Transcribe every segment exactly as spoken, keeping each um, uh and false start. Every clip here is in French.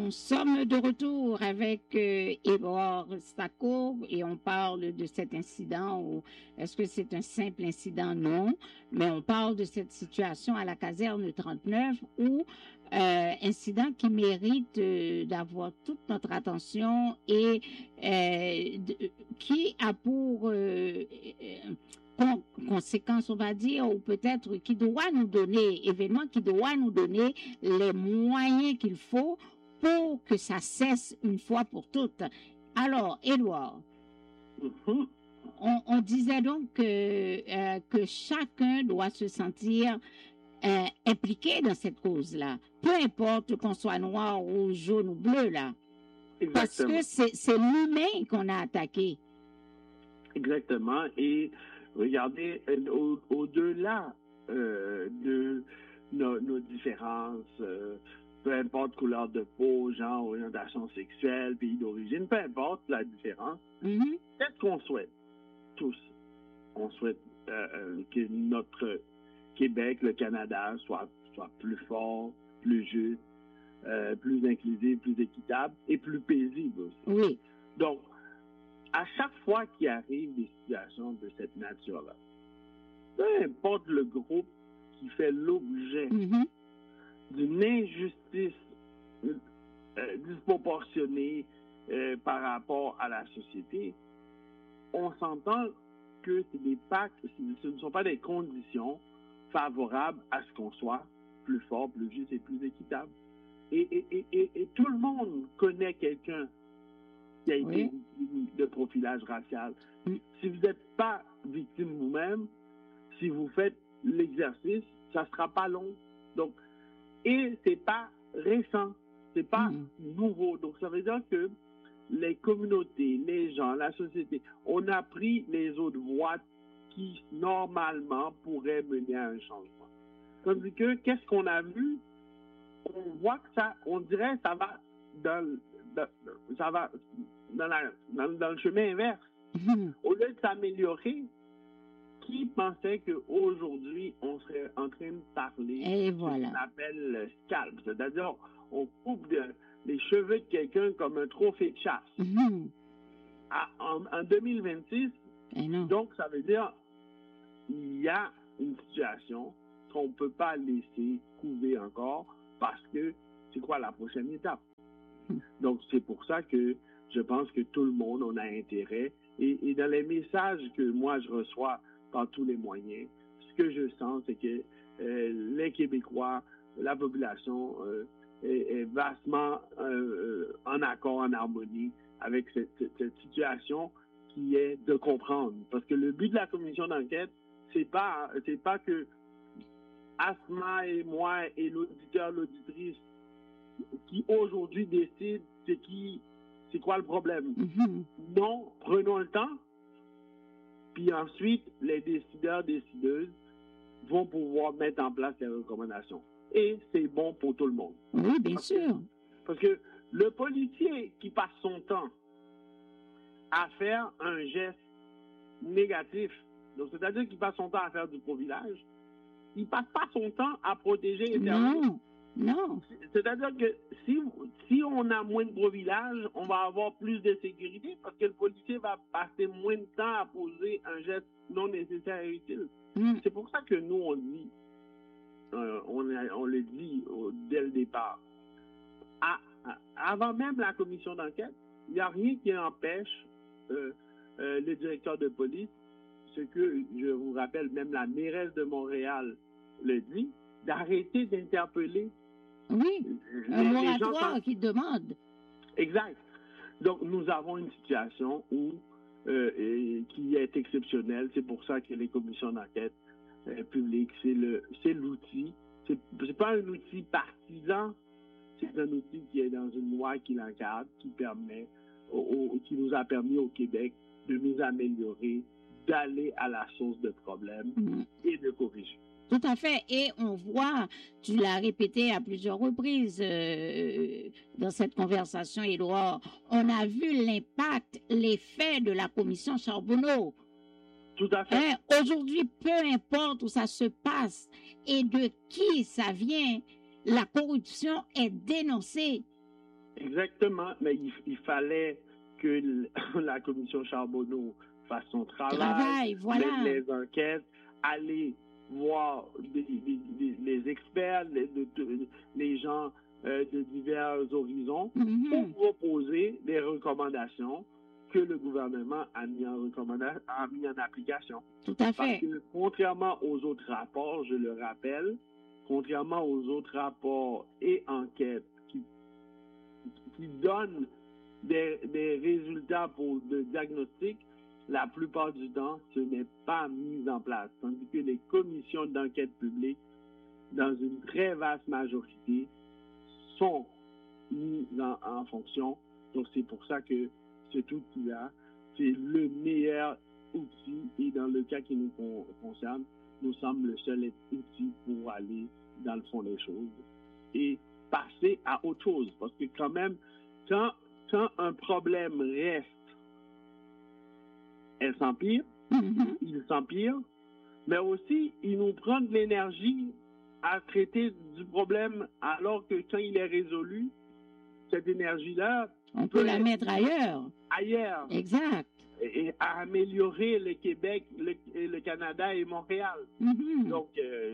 Nous sommes de retour avec euh, Édouard Sacco et on parle de cet incident. Ou est-ce que c'est un simple incident? Non, mais on parle de cette situation à la caserne trente-neuf où euh, incident qui mérite euh, d'avoir toute notre attention et euh, de, qui a pour euh, euh, conséquence, on va dire, ou peut-être qui doit nous donner, événement qui doit nous donner les moyens qu'il faut pour que ça cesse une fois pour toutes. Alors, Édouard, mm-hmm. on, on disait donc que, euh, que chacun doit se sentir euh, impliqué dans cette cause-là, peu importe qu'on soit noir, rouge, jaune ou bleu, là. Exactement. Parce que c'est, c'est l'humain qu'on a attaqué. Exactement. Et regardez, au, au-delà euh, de nos, nos différences, euh, peu importe couleur de peau, genre, orientation sexuelle, pays d'origine, peu importe la différence, mm-hmm. qu'est-ce qu'on souhaite? Tous. On souhaite euh, que notre Québec, le Canada, soit, soit plus fort, plus juste, euh, plus inclusif, plus équitable et plus paisible aussi. Oui. Donc, à chaque fois qu'il arrive des situations de cette nature-là, peu importe le groupe qui fait l'objet mm-hmm. d'une injustice euh, disproportionnée euh, par rapport à la société, on s'entend que c'est des pactes, ce ne sont pas des conditions favorables à ce qu'on soit plus fort, plus juste et plus équitable. Et, et, et, et, et tout le monde connaît quelqu'un qui a été oui. victime de profilage racial. Oui. Si vous n'êtes pas victime vous-même, si vous faites l'exercice, ça ne sera pas long. Donc, et c'est pas récent, c'est pas mmh. nouveau. Donc, ça veut dire que les communautés, les gens, la société, on a pris les autres voies qui, normalement, pourraient mener à un changement. Tandis que, qu'est-ce qu'on a vu? On voit que ça, on dirait ça va dans, dans, ça va dans, la, dans, dans le chemin inverse. Mmh. Au lieu de s'améliorer, qui pensait qu'aujourd'hui, on serait en train de parler Et de voilà. ce qu'on appelle le scalp, c'est-à-dire on coupe de, les cheveux de quelqu'un comme un trophée de chasse. Mm-hmm. À, en, en deux mille vingt-six, donc ça veut dire il y a une situation qu'on ne peut pas laisser couver encore parce que c'est quoi la prochaine étape? Mm. Donc c'est pour ça que je pense que tout le monde, on a intérêt. Et, et dans les messages que moi je reçois par tous les moyens, ce que je sens, c'est que euh, les Québécois, la population euh, est, est vastement euh, en accord, en harmonie avec cette, cette, cette situation qui est de comprendre. Parce que le but de la commission d'enquête, c'est pas, c'est pas que Asma et moi et l'auditeur, l'auditrice qui aujourd'hui décident c'est qui, c'est quoi le problème. Mm-hmm. Non, prenons le temps. Puis ensuite, les décideurs, décideuses vont pouvoir mettre en place les recommandations. Et c'est bon pour tout le monde. Oui, bien parce sûr. Que, parce que le policier qui passe son temps à faire un geste négatif, donc c'est-à-dire qu'il passe son temps à faire du profilage, il passe pas son temps à protéger les terroristes. Non, non. C'est-à-dire que si, si on a moins de profilage, on va avoir plus de sécurité parce que le policier va passer moins de temps à poser un geste non nécessaire et utile. Mm. C'est pour ça que nous, on dit, euh, on, a, on le dit euh, dès le départ. À, à, avant même la commission d'enquête, il n'y a rien qui empêche euh, euh, le directeur de police, ce que, je vous rappelle, même la mairesse de Montréal le dit, d'arrêter d'interpeller. Oui, les, un moratoire gens... qui demande. Exact. Donc, nous avons une situation où, euh, et, qui est exceptionnelle. C'est pour ça que les commissions d'enquête euh, publiques, c'est, le, c'est l'outil. C'est, c'est pas un outil partisan, c'est un outil qui est dans une loi qui l'encadre, qui permet, au, au, qui nous a permis au Québec de nous améliorer, d'aller à la source de problèmes mmh. et de corriger. Tout à fait. Et on voit, tu l'as répété à plusieurs reprises euh, dans cette conversation, Édouard, on a vu l'impact, l'effet de la commission Charbonneau. Tout à fait. Hein? Aujourd'hui, peu importe où ça se passe et de qui ça vient, la corruption est dénoncée. Exactement, mais il, il fallait que la commission Charbonneau fasse son travail, travail voilà. les, les enquêtes, aller voir des, des, des, les experts, les, de, de, les gens euh, de divers horizons, mm-hmm. pour proposer des recommandations que le gouvernement a mis en, recommanda- a mis en application. Tout à fait. Parce que contrairement aux autres rapports, je le rappelle, contrairement aux autres rapports et enquêtes qui, qui donnent des, des résultats pour le diagnostic, la plupart du temps, ce n'est pas mis en place. Tandis que les commissions d'enquête publique, dans une très vaste majorité, sont mises en, en fonction. Donc, c'est pour ça que cet outil-là, c'est le meilleur outil. Et dans le cas qui nous concerne, nous sommes le seul outil pour aller dans le fond des choses et passer à autre chose. Parce que quand même, quand, quand un problème reste, elle s'empire, mm-hmm. il s'empire, mais aussi, il nous prend de l'énergie à traiter du problème, alors que quand il est résolu, cette énergie-là, on peut la mettre ailleurs. Ailleurs. Exact. Et à améliorer le Québec, le, le Canada et Montréal. Mm-hmm. Donc, euh,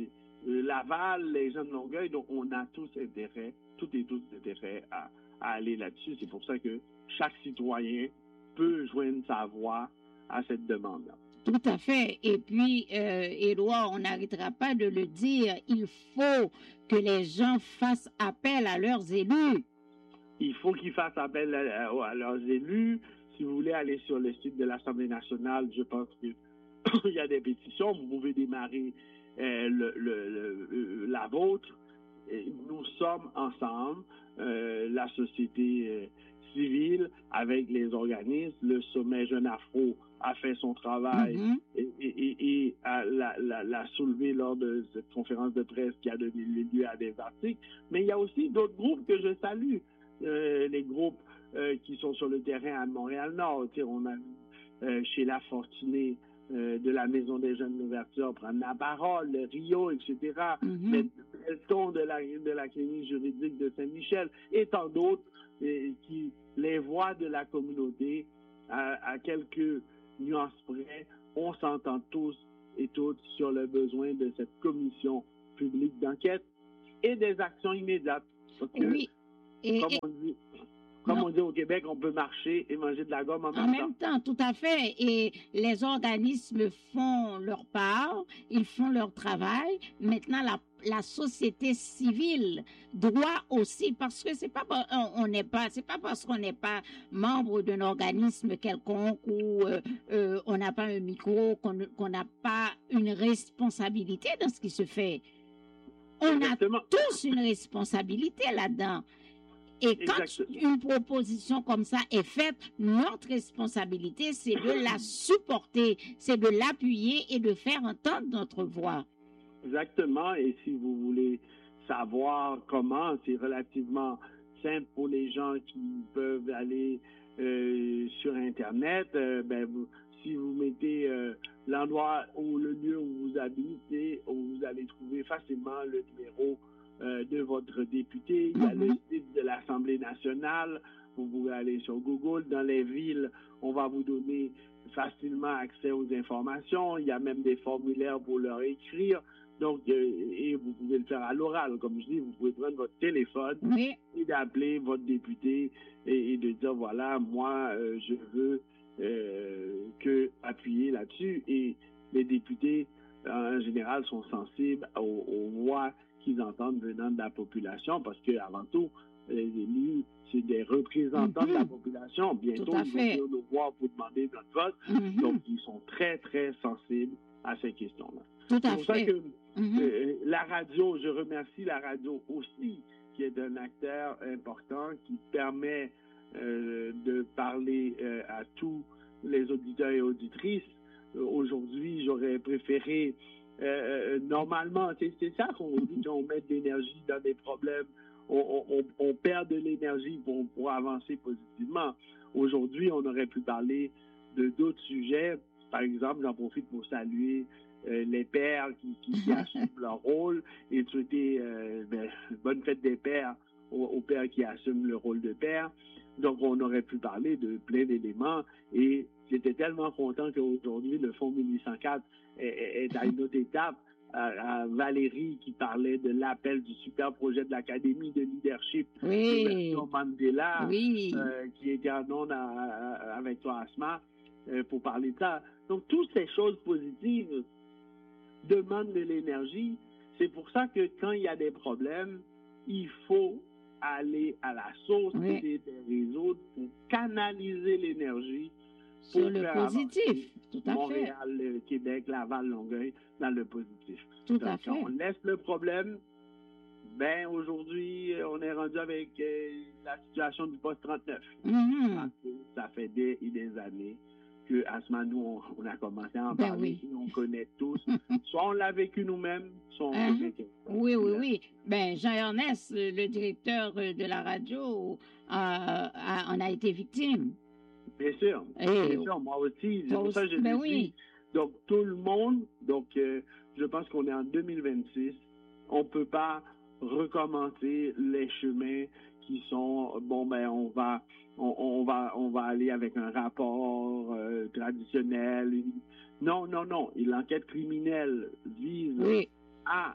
Laval, les gens de Longueuil, donc on a tous intérêt, tout et tous intérêt à, à aller là-dessus. C'est pour ça que chaque citoyen peut joindre sa voix à cette demande-là. Tout à fait. Et puis, euh, Édouard, on n'arrêtera pas de le dire, il faut que les gens fassent appel à leurs élus. Il faut qu'ils fassent appel à, à, à leurs élus. Si vous voulez aller sur le site de l'Assemblée nationale, je pense qu'il y a des pétitions. Vous pouvez démarrer euh, le, le, le, la vôtre. Et nous sommes ensemble, euh, la société euh, civile, avec les organismes. Le Sommet Jeune Afro a fait son travail mm-hmm. et, et, et, et a, l'a, l'a, l'a soulevé lors de cette conférence de presse qui a donné lieu à des articles. Mais il y a aussi d'autres groupes que je salue. Euh, les groupes euh, qui sont sur le terrain à Montréal-Nord. Tu sais, on a euh, Sheila Fortuné euh, de la Maison des Jeunes d'Ouverture prendre la parole, le Rio, et cetera. Mm-hmm. Belton de la, de la clinique juridique de Saint-Michel et tant d'autres, euh, qui les voix de la communauté à, à quelques nuances près. On s'entend tous et toutes sur le besoin de cette commission publique d'enquête et des actions immédiates. Parce que, oui. Et, comme, on dit, comme on dit au Québec, on peut marcher et manger de la gomme en, en même temps. En même temps, tout à fait. Et les organismes font leur part, ils font leur travail. Maintenant, la, la société civile doit aussi, parce que c'est pas on n'est pas, c'est pas parce qu'on n'est pas membre d'un organisme quelconque ou euh, euh, on n'a pas un micro qu'on qu'on n'a pas une responsabilité dans ce qui se fait. On Exactement. a tous une responsabilité là-dedans. Et quand Exactement. une proposition comme ça est faite, notre responsabilité, c'est de la supporter, c'est de l'appuyer et de faire entendre notre voix. Exactement. Et si vous voulez savoir comment, c'est relativement simple pour les gens qui peuvent aller euh, sur Internet. Euh, ben, vous, si vous mettez euh, l'endroit ou le lieu où vous habitez, vous allez trouver facilement le numéro Euh, de votre député. Il y a mm-hmm. le site de l'Assemblée nationale. Vous pouvez aller sur Google. Dans les villes, on va vous donner facilement accès aux informations. Il y a même des formulaires pour leur écrire. Donc, euh, et vous pouvez le faire à l'oral. Comme je dis, vous pouvez prendre votre téléphone oui. et d'appeler votre député et, et de dire, voilà, moi, euh, je veux euh, que appuyer là-dessus. Et les députés, en général, sont sensibles aux, aux voix qu'ils entendent venant de la population, parce que avant tout, les élus, c'est des représentants mm-hmm. de la population. Bientôt, ils vont venir nous voir pour demander notre vote. Mm-hmm. Donc, ils sont très, très sensibles à ces questions-là. Tout c'est à pour fait. ça que mm-hmm. euh, la radio, je remercie la radio aussi, qui est un acteur important, qui permet euh, de parler euh, à tous les auditeurs et auditrices. Euh, aujourd'hui, j'aurais préféré Euh, normalement, c'est, c'est ça qu'on dit quand on met de l'énergie dans des problèmes, on, on, on perd de l'énergie pour, pour avancer positivement. Aujourd'hui, on aurait pu parler de d'autres sujets. Par exemple, j'en profite pour saluer euh, les pères qui, qui, qui assument leur rôle et souhaiter euh, ben, bonne fête des pères au, au père qui assume le rôle de père. Donc, on aurait pu parler de plein d'éléments et j'étais tellement content qu'aujourd'hui, le Fonds mille huit cent quatre est, est à une autre étape. À, à Valérie qui parlait de l'appel du super projet de l'Académie de leadership oui. de Mandela, oui. euh, qui était en ondes avec toi, Asma, euh, pour parler de ça. Donc, toutes ces choses positives demandent de l'énergie. C'est pour ça que quand il y a des problèmes, il faut aller à la source oui. des réseaux pour canaliser l'énergie sur le positif. Tout à Montréal, fait. le Québec, Laval, Longueuil, dans le positif. Tout Donc, à fait. quand on laisse le problème, ben aujourd'hui, on est rendu avec euh, la situation du poste trente-neuf. Mm-hmm. Parce que ça fait des et des années que, à ce moment, nous, on, on a commencé à en ben parler, oui. on connaît tous. Soit on l'a vécu nous-mêmes, soit on uh-huh. connaît quelqu'un. Oui, oui, oui. Ben, Jean-Ernest, le directeur de la radio, a, a, en a été victime. Bien sûr, Et bien sûr, moi aussi. C'est pour ça que je ben le oui. dis. Donc, tout le monde, donc, euh, je pense qu'on est en deux mille vingt-six. On ne peut pas recommencer les chemins qui sont, bon, ben, on va, on, on va, on va aller avec un rapport euh, traditionnel. Non, non, non. Et l'enquête criminelle vise oui. à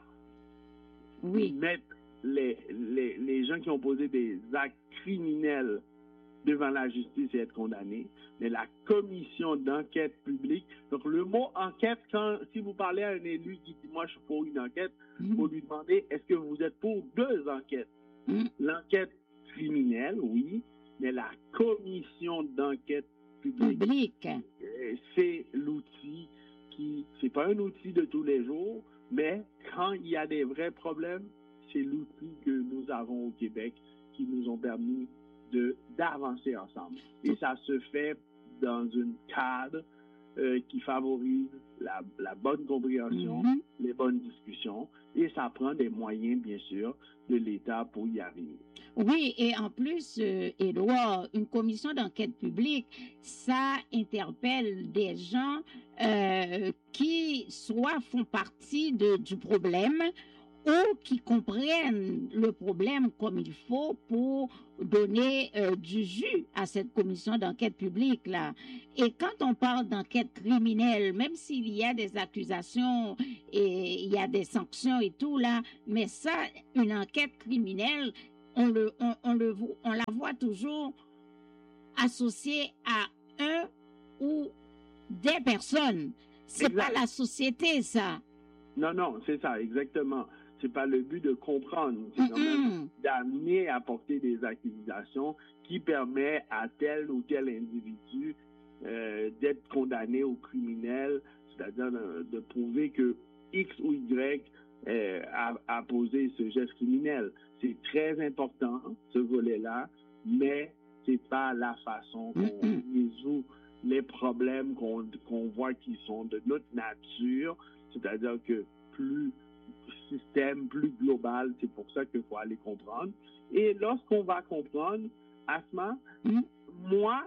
oui. mettre les, les, les gens qui ont posé des actes criminels devant la justice et être condamnés, mais la commission d'enquête publique, donc le mot enquête, quand, si vous parlez à un élu qui dit « moi je suis pour une enquête mm-hmm. », vous lui demandez « est-ce que vous êtes pour deux enquêtes mm-hmm. ?» L'enquête criminelle, oui, mais la commission d'enquête publique, publique. c'est l'outil qui, c'est pas un outil de tous les jours, mais quand il y a des vrais problèmes, c'est l'outil que nous avons au Québec qui nous ont permis de d'avancer ensemble. Et ça se fait dans un cadre euh, qui favorise la, la bonne compréhension, mm-hmm. les bonnes discussions, et ça prend des moyens, bien sûr, de l'État pour y arriver. Oui, et en plus, euh, Édouard, une commission d'enquête publique, ça interpelle des gens euh, qui soit font partie de, du problème, ou qui comprennent le problème comme il faut pour donner euh, du jus à cette commission d'enquête publique-là. Et quand on parle d'enquête criminelle, même s'il y a des accusations et il y a des sanctions et tout là, mais ça, une enquête criminelle, on, le, on, on, le, on la voit toujours associée à un ou des personnes. C'est exact. Pas la société, ça. Non, non, c'est ça, exactement. C'est pas le but de comprendre, c'est quand même d'amener à porter des accusations qui permettent à tel ou tel individu euh, d'être condamné au criminel, c'est-à-dire de, de prouver que X ou Y euh, a, a posé ce geste criminel. C'est très important, ce volet-là, mais c'est pas la façon qu'on résout les problèmes qu'on qu'on voit qui sont de notre nature, c'est-à-dire que plus système plus global, c'est pour ça qu'il faut aller comprendre. Et lorsqu'on va comprendre, Asma, mm. moi,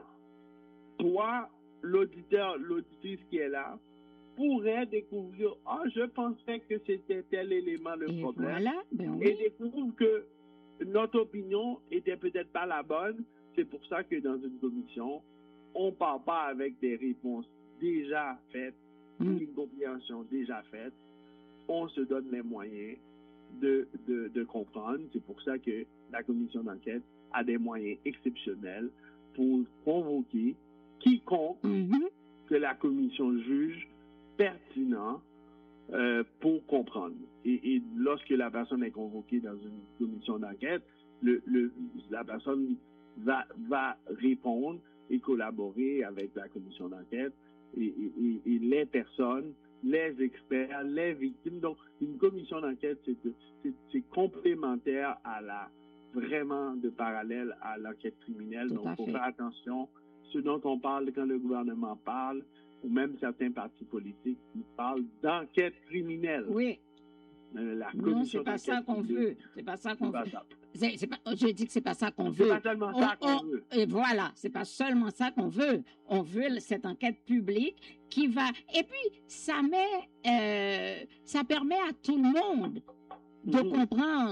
toi, l'auditeur, l'auditrice qui est là, pourrait découvrir, ah, oh, je pensais que c'était tel élément le et problème. Voilà, ben oui. Et découvrir que notre opinion était peut-être pas la bonne. C'est pour ça que dans une commission, on ne part pas avec des réponses déjà faites, mm. une compréhension déjà faite. On se donne les moyens de, de, de comprendre. C'est pour ça que la commission d'enquête a des moyens exceptionnels pour convoquer quiconque mm-hmm. que la commission juge pertinent euh, pour comprendre. Et, et lorsque la personne est convoquée dans une commission d'enquête, le, le, la personne va, va répondre et collaborer avec la commission d'enquête et, et, et les personnes les experts, les victimes. Donc, une commission d'enquête, c'est, c'est, c'est complémentaire à la, vraiment de parallèle à l'enquête criminelle. Tout Donc, il faut faire attention. Ce dont on parle quand le gouvernement parle, ou même certains partis politiques, ils parlent d'enquête criminelle. Oui. Euh, la non, c'est pas ça qu'on veut. C'est pas ça qu'on veut. Ça. C'est, c'est pas, je dis que c'est pas ça qu'on c'est veut. C'est pas seulement on, ça qu'on on, veut. Et voilà, c'est pas seulement ça qu'on veut. On veut cette enquête publique qui va... Et puis, ça met... Euh, ça permet à tout le monde de mmh. comprendre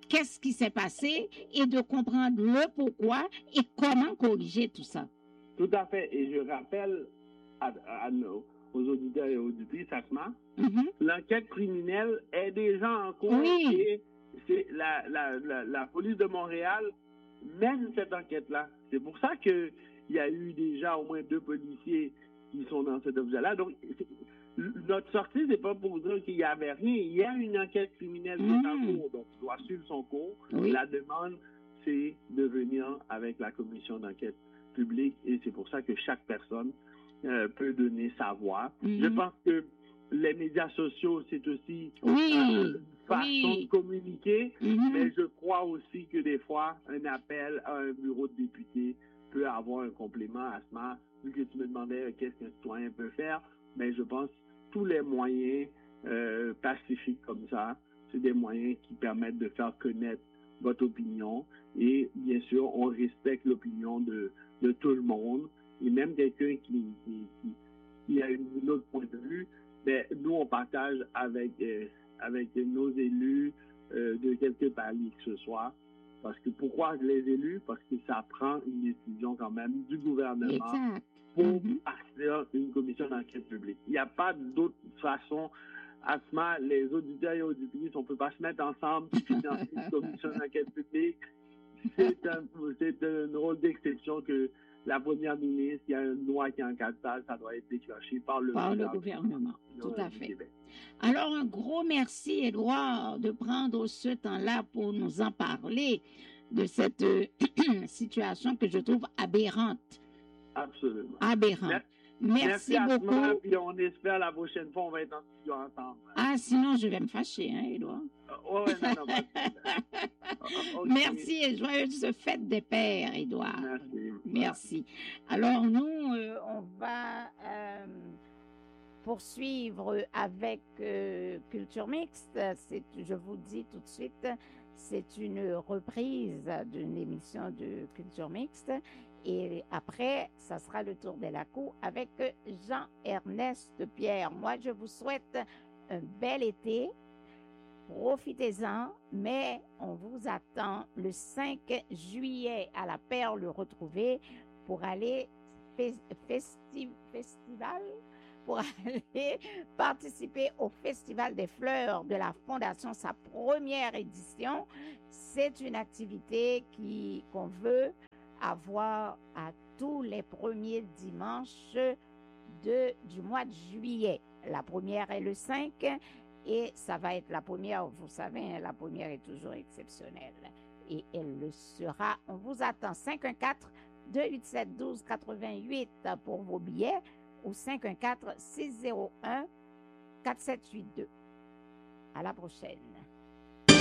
qu'est-ce qui s'est passé et de comprendre le pourquoi et comment corriger tout ça. Tout à fait. Et je rappelle à, à nos, aux auditeurs et auditrices, Asma, mm-hmm. l'enquête criminelle est déjà en cours. Oui. Et c'est la, la, la, la police de Montréal mène cette enquête-là. C'est pour ça qu'il y a eu déjà au moins deux policiers qui sont dans cet objet-là. Donc, notre sortie, c'est pas pour dire qu'il n'y avait rien. Il y a une enquête criminelle qui mmh. est en cours, donc il doit suivre son cours. Oui. La demande, c'est de venir avec la commission d'enquête publique et c'est pour ça que chaque personne euh, peut donner sa voix. Mmh. Je pense que les médias sociaux, c'est aussi oui. euh, une façon oui. de communiquer, mmh. mais je crois aussi que des fois, un appel à un bureau de député peut avoir un complément à ce moment. Vu que tu me demandais euh, qu'est-ce qu'un citoyen peut faire, mais je pense que tous les moyens euh, pacifiques comme ça, c'est des moyens qui permettent de faire connaître votre opinion. Et bien sûr, on respecte l'opinion de, de tout le monde. Et même quelqu'un qui, qui, qui, qui a une autre point de vue, mais nous, on partage avec, euh, avec nos élus euh, de quelque palier que ce soit. Parce que pourquoi les élus? Parce que ça prend une décision quand même du gouvernement exact. pour mm-hmm. faire une commission d'enquête publique. Il n'y a pas d'autre façon. Asma, les auditeurs et auditrices, on ne peut pas se mettre ensemble pour financer une commission d'enquête publique. C'est un, c'est un rôle d'exception que la première ministre, il y a une loi qui encadre ça, ça doit être déclenché par le par gouvernement. le gouvernement. Tout à fait. Alors, un gros merci, Édouard, de prendre ce temps-là pour nous en parler de cette euh, situation que je trouve aberrante. Absolument. Aberrante. Merci, Merci beaucoup. Asma, puis on espère la prochaine fois, on va être en studio ensemble. Ah, sinon, je vais me fâcher, hein, Édouard? Uh, ouais, non, non, pas okay. Merci et joyeuse fête des pères, Édouard. Merci. Merci. Alors, nous, euh, on va euh, poursuivre avec euh, Culture Mixte. C'est, je vous dis tout de suite, c'est une reprise d'une émission de Culture Mixte. Et après, ça sera le tour de la cour avec Jean-Ernest Pierre. Moi, je vous souhaite un bel été. Profitez-en, mais on vous attend le cinq juillet à la Perle Retrouvée pour aller fe- festi- festival, pour aller participer au Festival des Fleurs de la Fondation, sa première édition. C'est une activité qui, qu'on veut avoir à tous les premiers dimanches de, du mois de juillet. La première est le cinq et ça va être la première, vous savez, la première est toujours exceptionnelle et elle le sera. On vous attend cinq un quatre, deux huit sept, un deux huit huit pour vos billets ou cinq un quatre, six zéro un, quatre sept huit deux. À la prochaine.